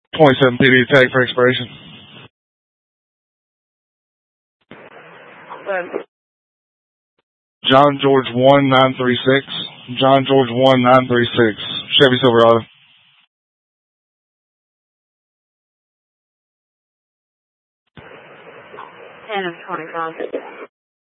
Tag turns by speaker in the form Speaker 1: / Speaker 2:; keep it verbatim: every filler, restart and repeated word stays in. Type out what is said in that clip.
Speaker 1: twenty-seven P D tag for expiration. John George one nine three six. John George one nine three six. Chevy Silverado.
Speaker 2: ten of twenty-five.